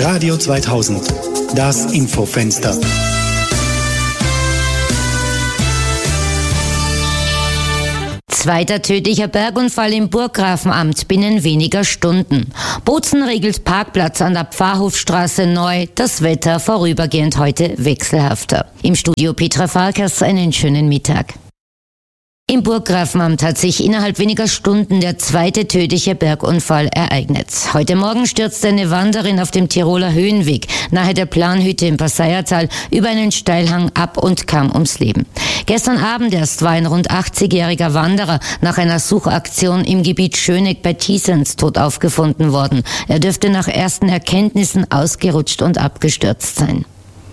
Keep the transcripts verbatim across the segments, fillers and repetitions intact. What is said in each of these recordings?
Radio zweitausend, das Infofenster. Zweiter tödlicher Bergunfall im Burggrafenamt binnen weniger Stunden. Bozen regelt Parkplatz an der Pfarrhofstraße neu. Das Wetter vorübergehend heute wechselhafter. Im Studio Petra Farkas, einen schönen Mittag. Im Burggrafenamt hat sich innerhalb weniger Stunden der zweite tödliche Bergunfall ereignet. Heute Morgen stürzte eine Wanderin auf dem Tiroler Höhenweg nahe der Planhütte im Passaiertal über einen Steilhang ab und kam ums Leben. Gestern Abend erst war ein rund achtzigjähriger Wanderer nach einer Suchaktion im Gebiet Schöneck bei Thiesens tot aufgefunden worden. Er dürfte nach ersten Erkenntnissen ausgerutscht und abgestürzt sein.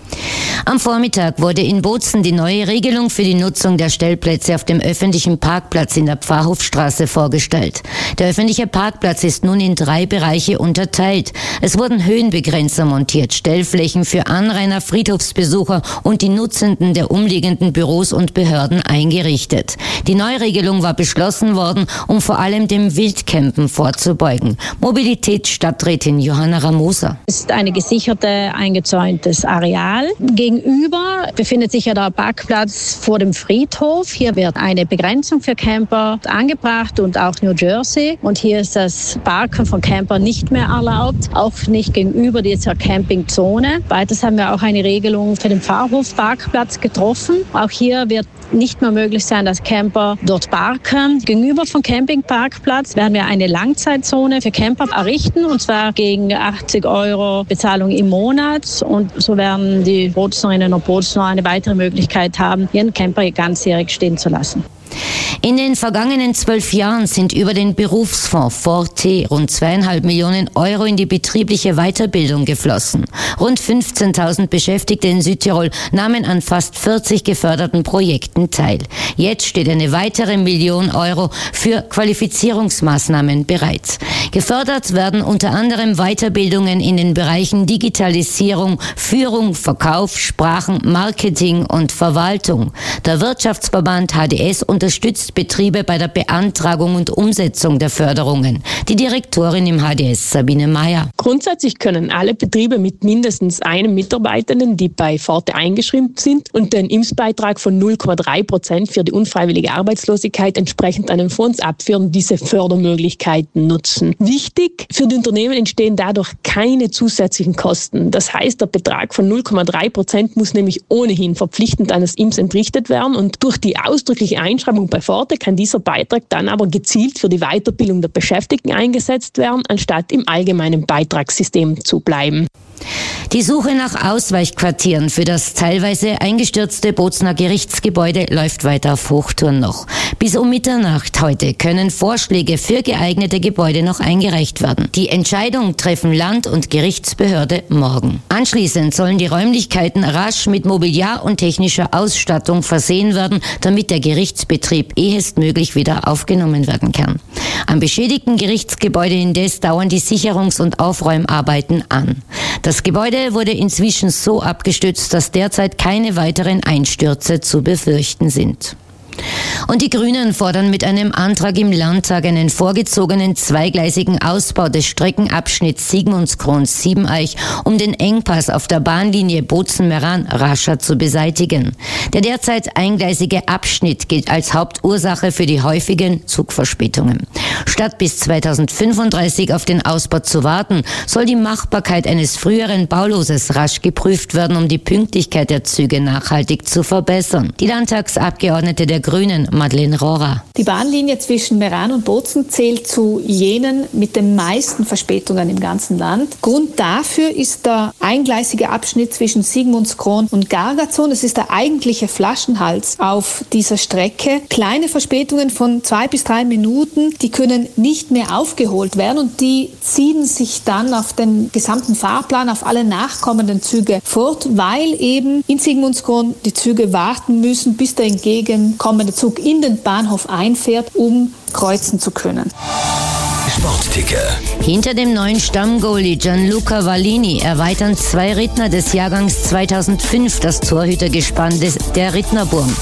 Am Vormittag wurde in Bozen die neue Regelung für die Nutzung der Stellplätze auf dem öffentlichen Parkplatz in der Pfarrhofstraße vorgestellt. Der öffentliche Parkplatz ist nun in drei Bereiche unterteilt. Es wurden Höhenbegrenzer montiert, Stellflächen für Anrainer, Friedhofsbesucher und die Nutzenden der umliegenden Büros und Behörden eingerichtet. Die Neuregelung war beschlossen worden, um vor allem dem Wildcampen vorzubeugen. Mobilitätsstadträtin Johanna Ramoser. Es ist ein gesicherte, eingezäuntes Areal. Gegenüber befindet sich ja der Parkplatz vor dem Friedhof. Hier wird eine Begrenzung für Camper angebracht und auch New Jersey. Und hier ist das Parken von Campern nicht mehr erlaubt, auch nicht gegenüber dieser Campingzone. Weiters haben wir auch eine Regelung für den Pfarrhofparkplatz getroffen. Auch hier wird nicht mehr möglich sein, dass Camper dort parken. Gegenüber vom Campingparkplatz werden wir eine Langzeitzone für Camper errichten, und zwar gegen achtzig Euro Bezahlung im Monat. Und so werden die Bozenerinnen und Bozener eine weitere Möglichkeit haben, ihren Camper ganzjährig stehen zu lassen. In den vergangenen zwölf Jahren sind über den Berufsfonds Forte rund zweieinhalb Millionen Euro in die betriebliche Weiterbildung geflossen. Rund fünfzehntausend Beschäftigte in Südtirol nahmen an fast vierzig geförderten Projekten teil. Jetzt steht eine weitere Million Euro für Qualifizierungsmaßnahmen bereit. Gefördert werden unter anderem Weiterbildungen in den Bereichen Digitalisierung, Führung, Verkauf, Sprachen, Marketing und Verwaltung. Der Wirtschaftsverband H D S unterstützt Betriebe bei der Beantragung und Umsetzung der Förderungen. Die Direktorin im H D S, Sabine Meyer. Grundsätzlich können alle Betriebe mit mindestens einem Mitarbeitenden, die bei Forte eingeschrieben sind und den I M S-Beitrag von null Komma drei Prozent für die unfreiwillige Arbeitslosigkeit entsprechend an den Fonds abführen, diese Fördermöglichkeiten nutzen. Wichtig, für die Unternehmen entstehen dadurch keine zusätzlichen Kosten. Das heißt, der Betrag von null Komma drei Prozent muss nämlich ohnehin verpflichtend an das I M S entrichtet werden, und durch die ausdrückliche Einschreibung bei Forte kann dieser Beitrag dann aber gezielt für die Weiterbildung der Beschäftigten eingesetzt werden, anstatt im allgemeinen Beitragssystem zu bleiben. Die Suche nach Ausweichquartieren für das teilweise eingestürzte Bozener Gerichtsgebäude läuft weiter auf Hochtouren noch. Bis um Mitternacht heute können Vorschläge für geeignete Gebäude noch eingereicht werden. Die Entscheidung treffen Land- und Gerichtsbehörde morgen. Anschließend sollen die Räumlichkeiten rasch mit Mobiliar und technischer Ausstattung versehen werden, damit der Gerichtsbetrieb ehestmöglich wieder aufgenommen werden kann. Am beschädigten Gerichtsgebäude indes dauern die Sicherungs- und Aufräumarbeiten an. Das Gebäude wurde inzwischen so abgestützt, dass derzeit keine weiteren Einstürze zu befürchten sind. Und die Grünen fordern mit einem Antrag im Landtag einen vorgezogenen zweigleisigen Ausbau des Streckenabschnitts Sigmundskron-Siebeneich, um den Engpass auf der Bahnlinie Bozen-Meran rascher zu beseitigen. Der derzeit eingleisige Abschnitt gilt als Hauptursache für die häufigen Zugverspätungen. Statt bis zweitausendfünfunddreißig auf den Ausbau zu warten, soll die Machbarkeit eines früheren Bauloses rasch geprüft werden, um die Pünktlichkeit der Züge nachhaltig zu verbessern. Die Landtagsabgeordnete der Grünen, Madeleine Rohrer. Die Bahnlinie zwischen Meran und Bozen zählt zu jenen mit den meisten Verspätungen im ganzen Land. Grund dafür ist der eingleisige Abschnitt zwischen Sigmundskron und Gargazon. Es ist der eigentliche Flaschenhals auf dieser Strecke. Kleine Verspätungen von zwei bis drei Minuten, die können nicht mehr aufgeholt werden, und die ziehen sich dann auf den gesamten Fahrplan, auf alle nachkommenden Züge fort, weil eben in Sigmundskron die Züge warten müssen, bis der entgegenkommende Zug in den Bahnhof einfährt, um kreuzen zu können. Sportticker. Hinter dem neuen Stammgoalie Gianluca Vallini erweitern zwei Rittner des Jahrgangs zweitausendfünf das Torhütergespann des, der Rittnerburm.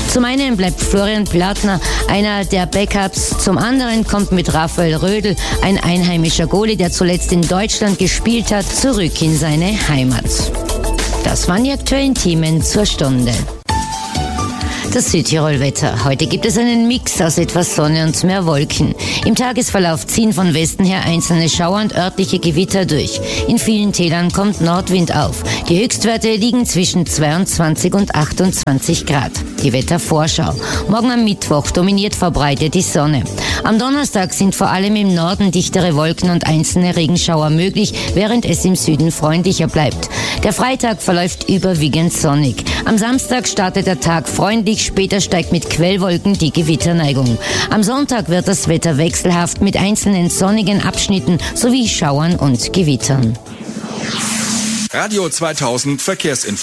Zum einen bleibt Florian Plattner einer der Backups, zum anderen kommt mit Raphael Rödl, ein einheimischer Goalie, der zuletzt in Deutschland gespielt hat, zurück in seine Heimat. Das waren die aktuellen Themen zur Stunde. Das Südtirol-Wetter. Heute gibt es einen Mix aus etwas Sonne und mehr Wolken. Im Tagesverlauf ziehen von Westen her einzelne Schauer und örtliche Gewitter durch. In vielen Tälern kommt Nordwind auf. Die Höchstwerte liegen zwischen zweiundzwanzig und achtundzwanzig Grad. Die Wettervorschau. Morgen am Mittwoch dominiert verbreitet die Sonne. Am Donnerstag sind vor allem im Norden dichtere Wolken und einzelne Regenschauer möglich, während es im Süden freundlicher bleibt. Der Freitag verläuft überwiegend sonnig. Am Samstag startet der Tag freundlich, später steigt mit Quellwolken die Gewitterneigung. Am Sonntag wird das Wetter wechselhaft mit einzelnen sonnigen Abschnitten sowie Schauern und Gewittern. Radio zweitausend Verkehrsinfo.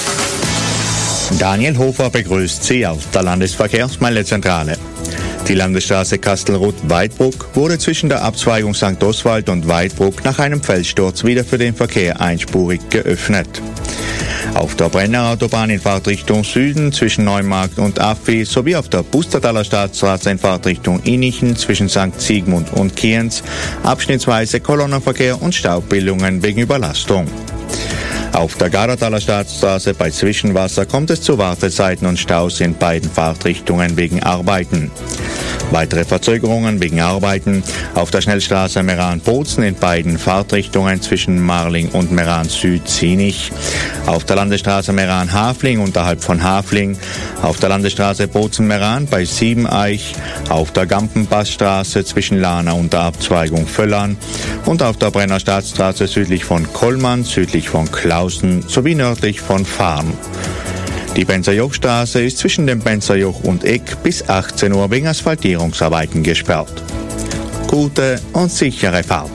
Daniel Hofer begrüßt Sie auf der Landesverkehrsmeldezentrale. Die Landesstraße Kastelruth-Weidbruck wurde zwischen der Abzweigung Sankt Oswald und Weidbruck nach einem Felssturz wieder für den Verkehr einspurig geöffnet. Auf der Brennerautobahn in Fahrtrichtung Süden zwischen Neumarkt und Affi sowie auf der Pustertaler Staatsstraße in Fahrtrichtung Innichen zwischen Sankt Sigmund und Kienz abschnittsweise Kolonnenverkehr und Staubbildungen wegen Überlastung. Auf der Gardertaler Staatsstraße bei Zwischenwasser kommt es zu Wartezeiten und Staus in beiden Fahrtrichtungen wegen Arbeiten. Weitere Verzögerungen wegen Arbeiten auf der Schnellstraße Meran-Bozen in beiden Fahrtrichtungen zwischen Marling und Meran-Süd-Zienich, auf der Landesstraße Meran-Hafling unterhalb von Hafling, auf der Landesstraße Bozen-Meran bei Siebeneich, auf der Gampenpassstraße zwischen Lahna und der Abzweigung Völlern und auf der Brenner Staatsstraße südlich von Kollmann, südlich von Clausen sowie nördlich von Farn. Die Benzerjochstraße ist zwischen dem Benzerjoch und Eck bis achtzehn Uhr wegen Asphaltierungsarbeiten gesperrt. Gute und sichere Fahrt.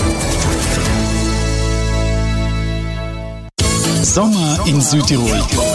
Sommer in Südtirol.